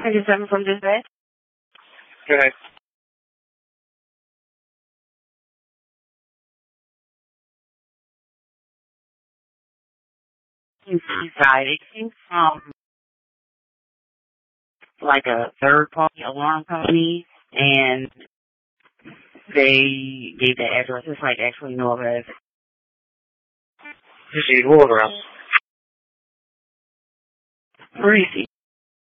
97 from dispatch. Go ahead. Inside, it came from like a third-party alarm company, and they gave the address. It's like actually no address. Just need water out. Where is he?